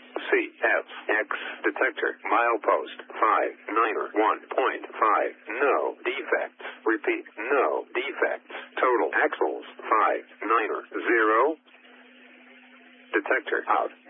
CSX detector. Milepost 591.5. No defects. Repeat, no defects. Total axles 590. Detector out.